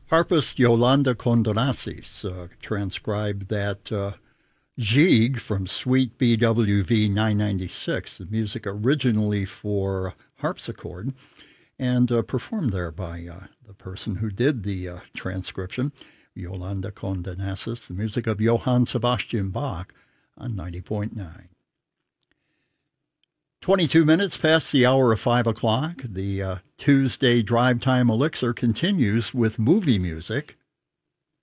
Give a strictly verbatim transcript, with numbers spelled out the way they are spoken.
Harpist Yolanda Condonasis uh, transcribed that uh, Jig from Suite B W V nine ninety-six, the music originally for harpsichord, and uh, performed there by uh, the person who did the uh, transcription, Yolanda Condonasis, the music of Johann Sebastian Bach on ninety point nine. twenty-two minutes past the hour of five o'clock. The uh, Tuesday Drive Time Elixir continues with movie music.